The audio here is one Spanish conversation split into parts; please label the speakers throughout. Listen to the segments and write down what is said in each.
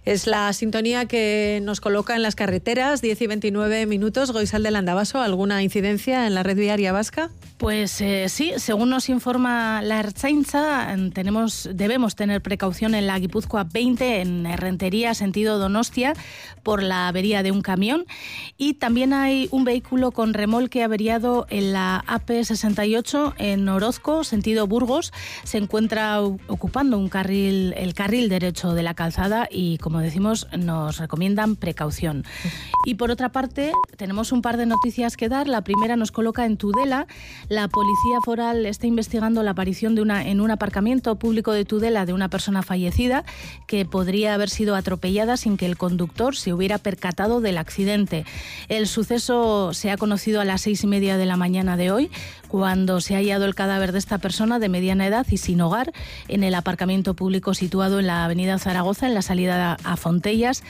Speaker 1: Es la sintonía que nos coloca en las carreteras, 10 y 29 minutos. Goizalde Landavaso, ¿alguna incidencia en la red viaria vasca?
Speaker 2: Pues sí, según nos informa la Ertzaintza, debemos tener precaución en la Guipúzcoa 20, en Errentería, sentido Donostia, por la avería de un camión. Y también hay un vehículo con remolque averiado en la AP68 en Orozco, sentido Burgos. Se encuentra ocupando el carril derecho de la calzada y, como decimos, nos recomiendan precaución. Y por otra parte, tenemos un par de noticias que dar. La primera nos coloca en Tudela. La Policía Foral está investigando la aparición en un aparcamiento público de Tudela de una persona fallecida que podría haber sido atropellada sin que el conductor se hubiera percatado del accidente. El suceso se ha conocido a las 6:30 de la mañana de hoy, cuando se ha hallado el cadáver de esta persona de mediana edad y sin hogar en el aparcamiento público situado en la avenida Zaragoza, en la salida a Fontellas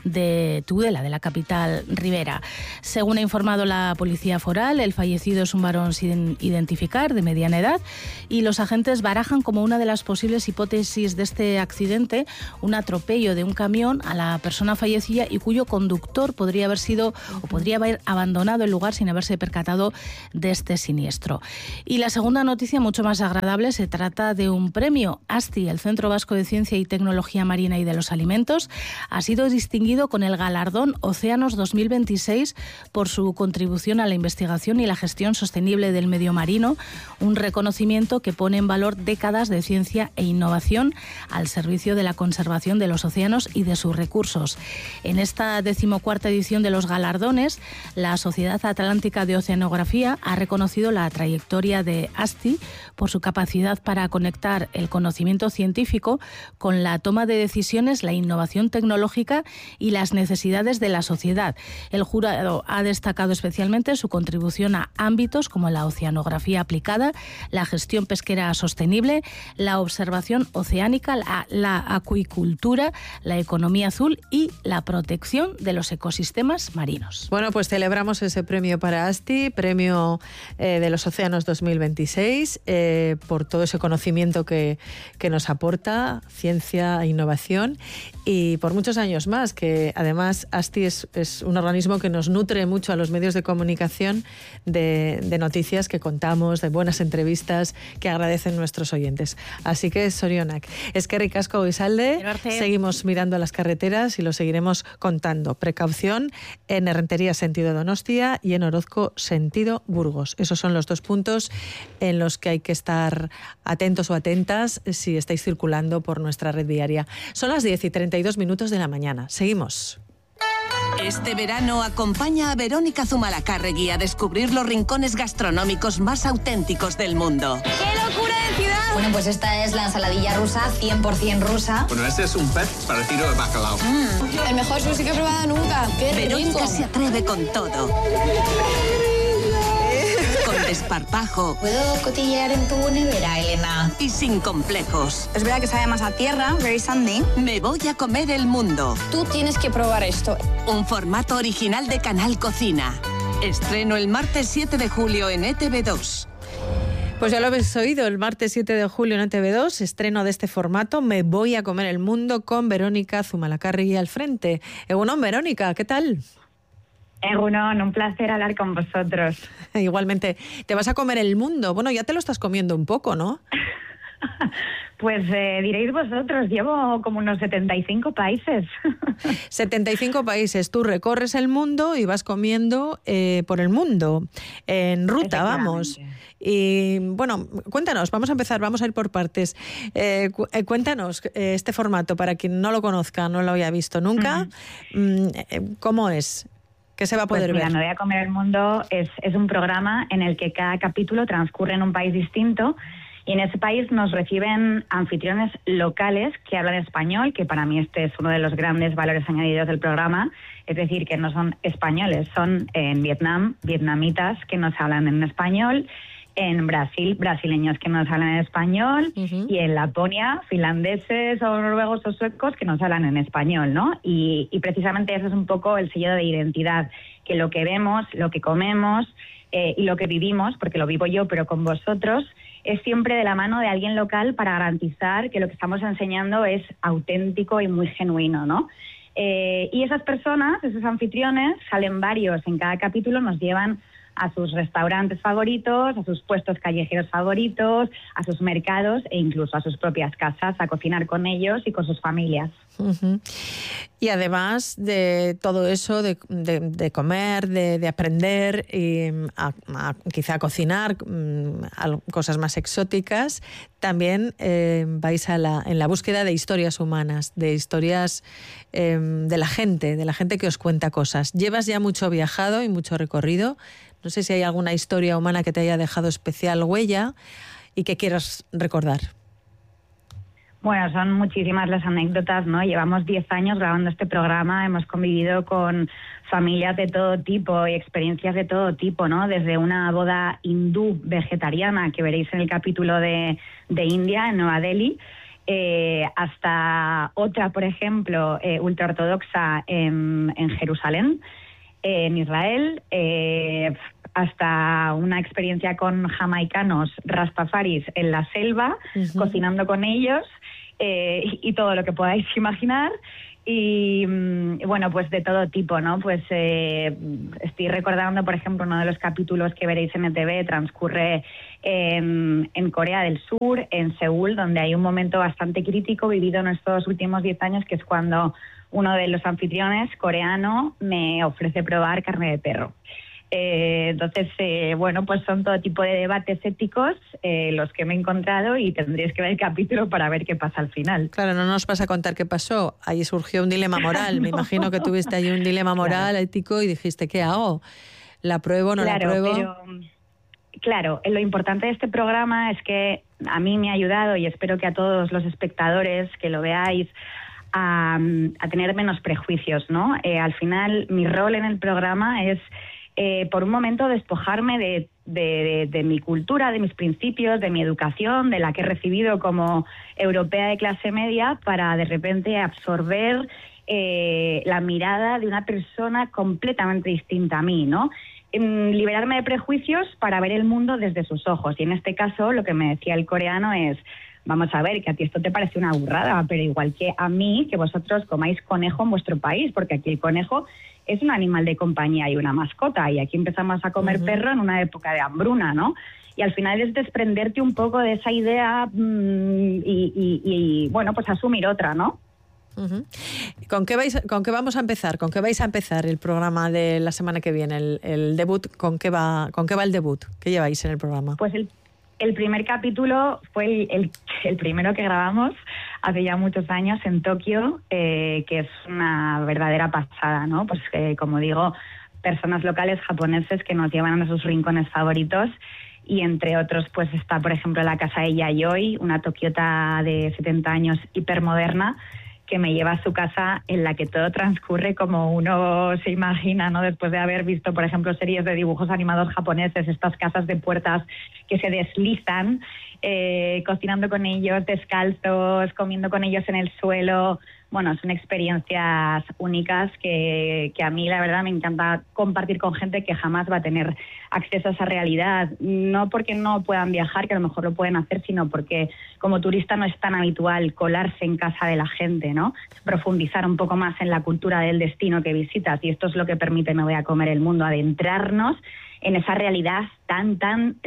Speaker 2: de Tudela, de la capital ribera. Según ha informado la Policía Foral, el fallecido es un varón sin identificar, de mediana edad, y los agentes barajan como una de las posibles hipótesis de este accidente un atropello de un camión a la persona fallecida y cuyo conductor podría haber abandonado el lugar sin haberse percatado de este siniestro. Y la segunda noticia, mucho más agradable, se trata de un premio. ASTI, el Centro Vasco de Ciencia y Tecnología Marina y de los Alimentos, ha sido distinguido con el galardón Océanos 2026 por su contribución a la investigación y la gestión sostenible del medio marino, un reconocimiento que pone en valor décadas de ciencia e innovación al servicio de la conservación de los océanos y de sus recursos. En esta 14ª edición de los galardones, la Sociedad Atlántica de Oceanografía ha reconocido la trayectoria de ASTI por su capacidad para conectar el conocimiento científico con la toma de decisiones, la innovación tecnológica y las necesidades de la sociedad. El jurado ha destacado especialmente su contribución a ámbitos como la oceanografía aplicada, la gestión pesquera sostenible, la observación oceánica, la acuicultura, la economía azul y la protección de los ecosistemas marinos.
Speaker 1: Bueno, pues celebramos ese premio para ASTI, premio de los Océanos 2026, por todo ese conocimiento que nos aporta, ciencia e innovación, y por muchos años más, que además ASTI es un organismo que nos nutre mucho a los medios de comunicación de noticias que contamos, de buenas entrevistas que agradecen nuestros oyentes. Así que, Sorionak, eskerrik asko Goizalde, seguimos mirando las carreteras y lo seguiremos contando. Precaución en Errentería sentido Donostia y en Orozco sentido Burgos. Esos son los dos puntos en los que hay que estar atentos o atentas si estáis circulando por nuestra red viaria. Son las 10 y 32 minutos de la mañana. Seguimos.
Speaker 3: Este verano acompaña a Verónica Zumalacárregui a descubrir los rincones gastronómicos más auténticos del mundo.
Speaker 4: ¡Qué locura de ciudad!
Speaker 5: Bueno, pues esta es la ensaladilla rusa, 100% rusa.
Speaker 6: Bueno, este es un pez parecido al bacalao.
Speaker 4: El mejor sushi que he probado nunca. ¡Qué
Speaker 3: Verónica
Speaker 4: rico!
Speaker 3: se atreve con todo. Con desparpajo.
Speaker 5: ¿Puedo cotillear en tu nevera, Elena?
Speaker 3: Y sin complejos.
Speaker 4: Es verdad que sabe más a tierra, very sandy.
Speaker 3: Me voy a comer el mundo.
Speaker 4: Tú tienes que probar esto.
Speaker 3: Un formato original de Canal Cocina. Estreno el martes 7 de julio en ETV2.
Speaker 1: Pues ya lo habéis oído, el martes 7 de julio en ETV2, estreno de este formato, Me voy a comer el mundo, con Verónica Zumalacárregui al frente. Egunon, Verónica, ¿qué tal?
Speaker 7: Egunon, un placer hablar con vosotros.
Speaker 1: Igualmente, te vas a comer el mundo. Bueno, ya te lo estás comiendo un poco, ¿no?
Speaker 7: Pues diréis vosotros, llevo como unos 75 países.
Speaker 1: 75 países, tú recorres el mundo y vas comiendo por el mundo, en ruta, vamos. Y bueno, cuéntanos, vamos a empezar, vamos a ir por partes. Cuéntanos este formato, para quien no lo conozca, no lo haya visto nunca, ¿cómo es? ¿Qué se va a poder ver?
Speaker 7: Me voy a comer el mundo es un programa en el que cada capítulo transcurre en un país distinto y en ese país nos reciben anfitriones locales que hablan español, que para mí este es uno de los grandes valores añadidos del programa, es decir, que no son españoles, son en Vietnam, vietnamitas que nos hablan en español, en Brasil, brasileños que nos hablan en español, y en Laponia, finlandeses o noruegos o suecos que nos hablan en español, ¿no? Y precisamente eso es un poco el sello de identidad, que lo que vemos, lo que comemos y lo que vivimos, porque lo vivo yo pero con vosotros, es siempre de la mano de alguien local para garantizar que lo que estamos enseñando es auténtico y muy genuino, ¿no? Y esas personas, esos anfitriones, salen varios en cada capítulo, nos llevan a sus restaurantes favoritos, a sus puestos callejeros favoritos, a sus mercados e incluso a sus propias casas, a cocinar con ellos y con sus familias.
Speaker 1: Uh-huh. Y además de todo eso, de comer, de aprender, y quizá cocinar cosas más exóticas, también vais en la búsqueda de historias humanas, de historias de la gente que os cuenta cosas. Llevas ya mucho viajado y mucho recorrido. No sé si hay alguna historia humana que te haya dejado especial huella y que quieras recordar.
Speaker 7: Bueno, son muchísimas las anécdotas, ¿no? Llevamos 10 años grabando este programa, hemos convivido con familias de todo tipo y experiencias de todo tipo, ¿no? Desde una boda hindú vegetariana que veréis en el capítulo de India, en Nueva Delhi, hasta otra, por ejemplo, ultraortodoxa en Jerusalén, en Israel, hasta una experiencia con jamaicanos rastafaris en la selva, cocinando con ellos, y todo lo que podáis imaginar. Y bueno, pues de todo tipo, ¿no? Pues estoy recordando, por ejemplo, uno de los capítulos que veréis en ETV, transcurre en Corea del Sur, en Seúl, donde hay un momento bastante crítico vivido en estos últimos 10 años, que es cuando uno de los anfitriones, coreano, me ofrece probar carne de perro. Entonces, bueno, pues son todo tipo de debates éticos los que me he encontrado, y tendréis que ver el capítulo para ver qué pasa al final.
Speaker 1: Claro, no nos vas a contar qué pasó. Ahí surgió un dilema moral. No. Me imagino que tuviste ahí un dilema moral, claro, ético, y dijiste, ¿qué hago? ¿La pruebo, no la pruebo? Pero,
Speaker 7: claro, lo importante de este programa es que a mí me ha ayudado, y espero que a todos los espectadores que lo veáis, a tener menos prejuicios, ¿no? Al final, mi rol en el programa es, por un momento, despojarme de mi cultura, de mis principios, de mi educación, de la que he recibido como europea de clase media, para de repente absorber la mirada de una persona completamente distinta a mí, ¿no? Liberarme de prejuicios para ver el mundo desde sus ojos. Y en este caso, lo que me decía el coreano es: vamos a ver, que a ti esto te parece una burrada, pero igual que a mí, que vosotros comáis conejo en vuestro país, porque aquí el conejo es un animal de compañía y una mascota, y aquí empezamos a comer perro en una época de hambruna, ¿no? Y al final es desprenderte un poco de esa idea y bueno, pues asumir otra, ¿no?
Speaker 1: ¿Con qué vamos a empezar? ¿Con qué vais a empezar el programa de la semana que viene? El debut, ¿con qué va el debut? ¿Qué lleváis en el programa?
Speaker 7: Pues el primer capítulo fue el primero que grabamos hace ya muchos años en Tokio, que es una verdadera pasada, ¿no? Pues como digo, personas locales japoneses que nos llevan a sus rincones favoritos, y entre otros pues está, por ejemplo, la casa de Yayoi, una tokiota de 70 años hipermoderna, que me lleva a su casa, en la que todo transcurre como uno se imagina, ¿no? Después de haber visto, por ejemplo, series de dibujos animados japoneses, estas casas de puertas que se deslizan, cocinando con ellos descalzos, comiendo con ellos en el suelo. Bueno, son experiencias únicas que a mí, la verdad, me encanta compartir con gente que jamás va a tener acceso a esa realidad. No porque no puedan viajar, que a lo mejor lo pueden hacer, sino porque como turista no es tan habitual colarse en casa de la gente, ¿no? Profundizar un poco más en la cultura del destino que visitas, y esto es lo que permite Me voy a comer el mundo, adentrarnos en esa realidad tan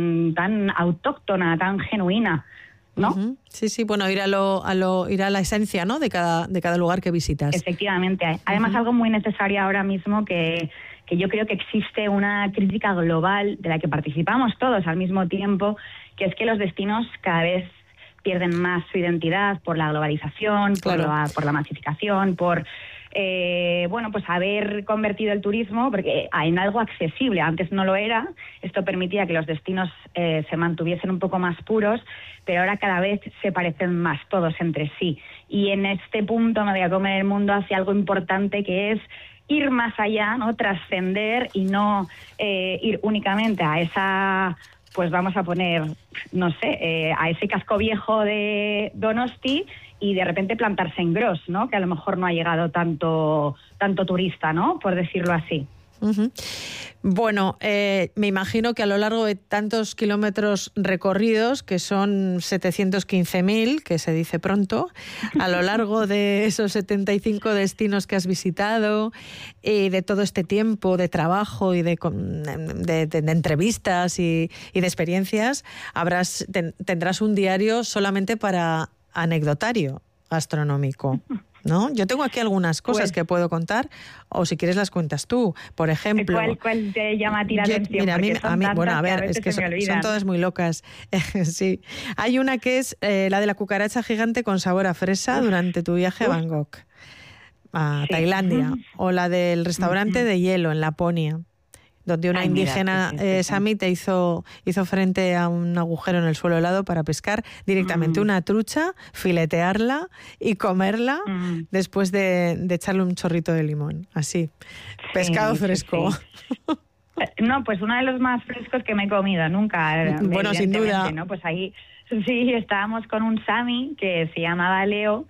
Speaker 7: autóctona, tan genuina, ¿no?
Speaker 1: Sí, bueno, ir a la esencia, ¿no? de cada lugar que visitas.
Speaker 7: Efectivamente. Además, algo muy necesario ahora mismo, que yo creo que existe una crítica global de la que participamos todos al mismo tiempo, que es que los destinos cada vez pierden más su identidad por la globalización, claro, por la masificación, por bueno, pues haber convertido el turismo en algo accesible. Antes no lo era. Esto permitía que los destinos se mantuviesen un poco más puros, pero ahora cada vez se parecen más todos entre sí. Y en este punto Me voy a comer el mundo hacia algo importante, que es ir más allá, ¿no? Trascender, y no ir únicamente a esa, pues vamos a poner, no sé, a ese casco viejo de Donosti, y de repente plantarse en Gros, ¿no? Que a lo mejor no ha llegado tanto turista, ¿no? Por decirlo así.
Speaker 1: Bueno, me imagino que a lo largo de tantos kilómetros recorridos, que son 715.000, que se dice pronto, a lo largo de esos 75 destinos que has visitado y de todo este tiempo de trabajo y de entrevistas y de experiencias, tendrás un diario solamente para anecdotario gastronómico, ¿no? Yo tengo aquí algunas cosas que puedo contar, o si quieres las cuentas tú. Por ejemplo,
Speaker 7: ¿Cuál te llama a ti la atención?
Speaker 1: Mira, a mí, bueno, a ver, es que son todas muy locas. Sí. Hay una que es la de la cucaracha gigante con sabor a fresa durante tu viaje a Bangkok, a Tailandia, o la del restaurante de hielo en Laponia, donde una indígena sami te hizo frente a un agujero en el suelo helado para pescar directamente una trucha, filetearla y comerla después de echarle un chorrito de limón. Así, pescado fresco. Sí.
Speaker 7: No, pues uno de los más frescos que me he comido nunca.
Speaker 1: Bueno, sin duda.
Speaker 7: ¿No? Pues ahí sí estábamos con un sami que se llamaba Leo,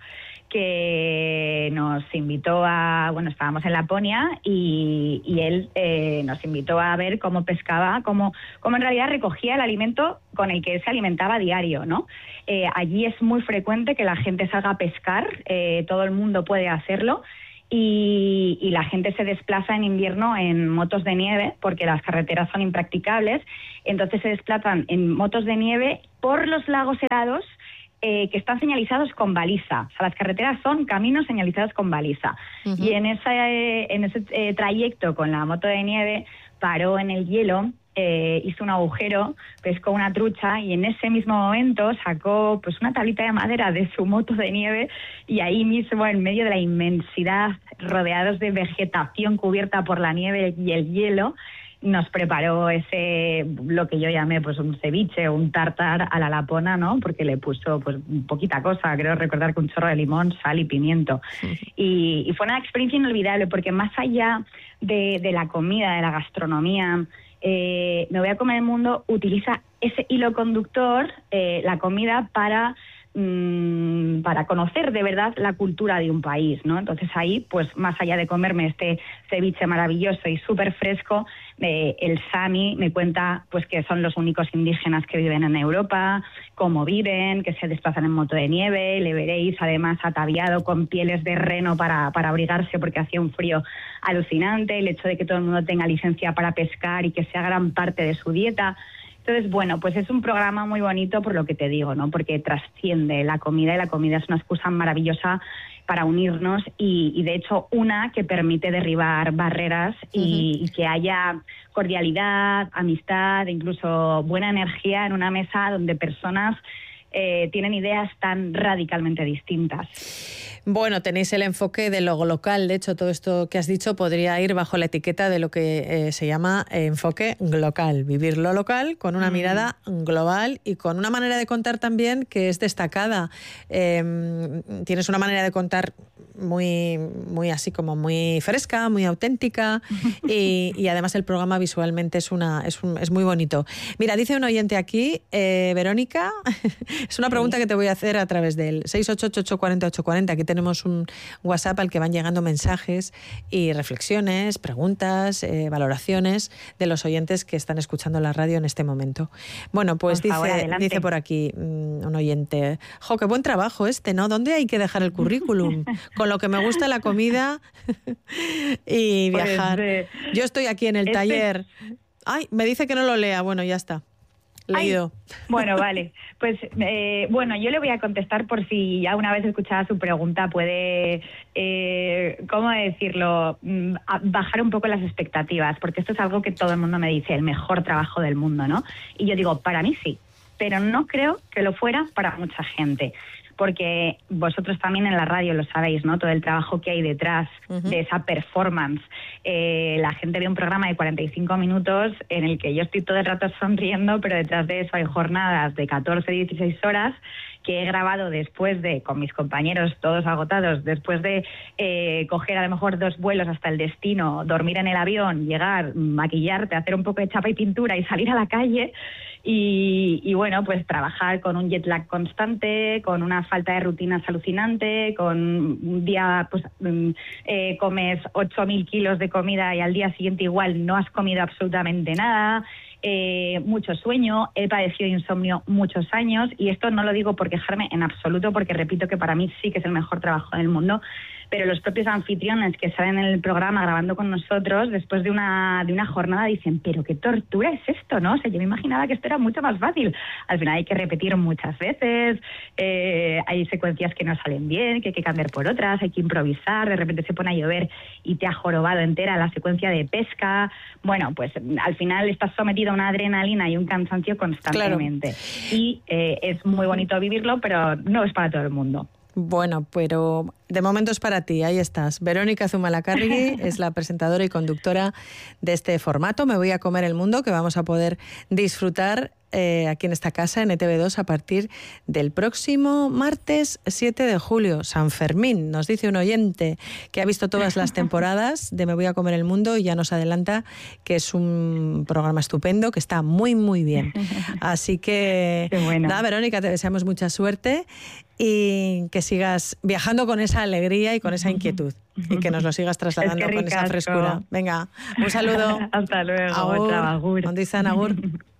Speaker 7: que nos invitó estábamos en Laponia y él nos invitó a ver cómo pescaba, cómo en realidad recogía el alimento con el que él se alimentaba a diario, ¿no? Allí es muy frecuente que la gente salga a pescar, todo el mundo puede hacerlo, y la gente se desplaza en invierno en motos de nieve porque las carreteras son impracticables, entonces se desplazan en motos de nieve por los lagos helados que están señalizados con baliza. O sea, las carreteras son caminos señalizados con baliza. Y en ese trayecto con la moto de nieve paró en el hielo, hizo un agujero, pescó una trucha y en ese mismo momento sacó pues una tablita de madera de su moto de nieve y ahí mismo, en medio de la inmensidad, rodeados de vegetación cubierta por la nieve y el hielo, nos preparó lo que yo llamé pues un ceviche o un tartar a la lapona, ¿no? Porque le puso pues poquita cosa, creo recordar que un chorro de limón, sal y pimiento. Y fue una experiencia inolvidable porque más allá de la comida, de la gastronomía, Me Voy a Comer el Mundo utiliza ese hilo conductor, la comida, para conocer de verdad la cultura de un país, ¿no? Entonces ahí, pues más allá de comerme este ceviche maravilloso y súper fresco, el sami me cuenta pues que son los únicos indígenas que viven en Europa, cómo viven, que se desplazan en moto de nieve, le veréis además ataviado con pieles de reno para abrigarse porque hacía un frío alucinante, el hecho de que todo el mundo tenga licencia para pescar y que sea gran parte de su dieta. Entonces, bueno, pues es un programa muy bonito por lo que te digo, ¿no? Porque trasciende la comida y la comida es una excusa maravillosa para unirnos y de hecho una que permite derribar barreras y que haya cordialidad, amistad, incluso buena energía en una mesa donde personas tienen ideas tan radicalmente distintas.
Speaker 1: Bueno, tenéis el enfoque de lo local. De hecho, todo esto que has dicho podría ir bajo la etiqueta de lo que se llama enfoque local. Vivir lo local con una mirada global y con una manera de contar también que es destacada. Tienes una manera de contar muy así como muy fresca, muy auténtica y además el programa visualmente es muy bonito. Mira, dice un oyente aquí, Verónica, es una pregunta que te voy a hacer a través del 688-840-840. Aquí tenemos un WhatsApp al que van llegando mensajes y reflexiones, preguntas, valoraciones de los oyentes que están escuchando la radio en este momento. Bueno, pues dice por aquí un oyente, ¡jo, qué buen trabajo ¿no? ¿Dónde hay que dejar el currículum? Con lo que me gusta la comida y viajar. Yo estoy aquí en el taller. Ay, me dice que no lo lea. Bueno, ya está. Leído.
Speaker 7: Ay, bueno, vale. Pues yo le voy a contestar por si ya una vez escuchada su pregunta puede, ¿cómo decirlo? Bajar un poco las expectativas, porque esto es algo que todo el mundo me dice, el mejor trabajo del mundo, ¿no? Y yo digo, para mí sí, pero no creo que lo fuera para mucha gente. Porque vosotros también en la radio lo sabéis, ¿no? Todo el trabajo que hay detrás de esa performance. La gente ve un programa de 45 minutos en el que yo estoy todo el rato sonriendo, pero detrás de eso hay jornadas de 14, 16 horas que he grabado después de, con mis compañeros todos agotados, después de coger a lo mejor 2 vuelos hasta el destino, dormir en el avión, llegar, maquillarte, hacer un poco de chapa y pintura y salir a la calle, Y bueno, pues trabajar con un jet lag constante, con una falta de rutinas alucinante, con un día pues comes 8.000 kilos de comida y al día siguiente igual no has comido absolutamente nada. Mucho sueño, he padecido insomnio muchos años, y esto no lo digo por quejarme en absoluto, porque repito que para mí sí que es el mejor trabajo del mundo, pero los propios anfitriones que salen en el programa grabando con nosotros, después de una jornada dicen, pero qué tortura es esto, ¿no? O sea, yo me imaginaba que esto era mucho más fácil. Al final hay que repetir muchas veces, hay secuencias que no salen bien, que hay que cambiar por otras, hay que improvisar, de repente se pone a llover y te ha jorobado entera la secuencia de pesca. Bueno, pues al final estás sometido a una adrenalina y un cansancio constantemente. Claro. Y es muy bonito vivirlo, pero no es para todo el mundo.
Speaker 1: Bueno, pero de momento es para ti, ahí estás. Verónica Zumalacárregui es la presentadora y conductora de este formato, Me voy a comer el mundo, que vamos a poder disfrutar aquí en esta casa, en ETV2, a partir del próximo martes 7 de julio, San Fermín. Nos dice un oyente que ha visto todas las temporadas de Me voy a comer el mundo y ya nos adelanta que es un programa estupendo, que está muy, muy bien. Así que, bueno. Nada, Verónica, te deseamos mucha suerte y que sigas viajando con esa alegría y con esa inquietud, y que nos lo sigas trasladando con esa frescura. Venga, un saludo.
Speaker 7: Hasta luego.
Speaker 1: Agur.
Speaker 7: Agur.
Speaker 1: ¿Dónde están? Agur.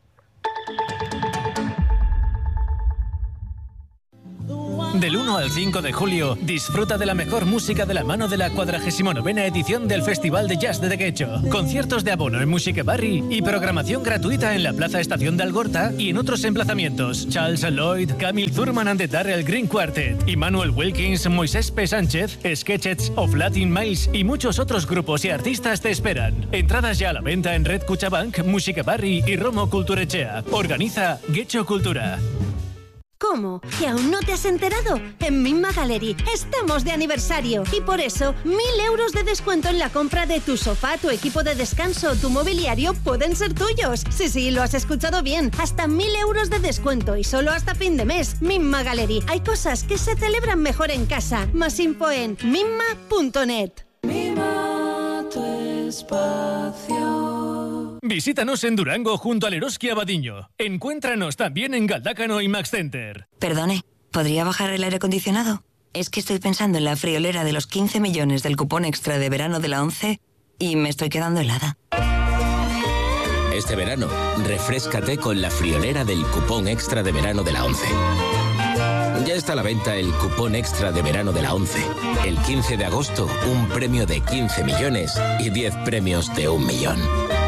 Speaker 8: Del 1 al 5 de julio, disfruta de la mejor música de la mano de la 49ª edición del Festival de Jazz de Guecho. Conciertos de abono en Musique Barri y programación gratuita en la Plaza Estación de Algorta y en otros emplazamientos. Charles Lloyd, Camille Thurman and the Darrell Green Quartet, Immanuel Wilkins, Moisés P. Sánchez, Sketchets of Latin Miles y muchos otros grupos y artistas te esperan. Entradas ya a la venta en Red Cuchabank, Musique Barri y Romo Culturechea. Organiza Guecho Cultura.
Speaker 9: ¿Cómo? ¿Que aún no te has enterado? En Mimma Gallery estamos de aniversario y por eso 1.000 euros de descuento en la compra de tu sofá, tu equipo de descanso o tu mobiliario pueden ser tuyos. Sí, lo has escuchado bien. Hasta 1.000 euros de descuento y solo hasta fin de mes. Mimma Gallery. Hay cosas que se celebran mejor en casa. Más info en mimma.net.
Speaker 10: Mima tu espacio.
Speaker 8: Visítanos en Durango junto al Eroski Abadiño. Encuéntranos también en Galdácano y Max Center.
Speaker 11: Perdone, ¿podría bajar el aire acondicionado? Es que estoy pensando en la friolera de los 15 millones del cupón extra de verano de la 11 y me estoy quedando helada.
Speaker 12: Este verano, refréscate con la friolera del cupón extra de verano de la 11. Ya está a la venta el cupón extra de verano de la 11. El 15 de agosto, un premio de 15 millones y 10 premios de 1 millón.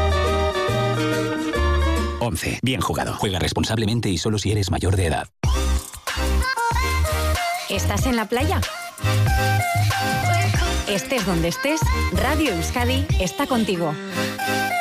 Speaker 13: 11. Bien jugado. Juega responsablemente y solo si eres mayor de edad.
Speaker 14: ¿Estás en la playa? Estés donde estés, Radio Euskadi está contigo.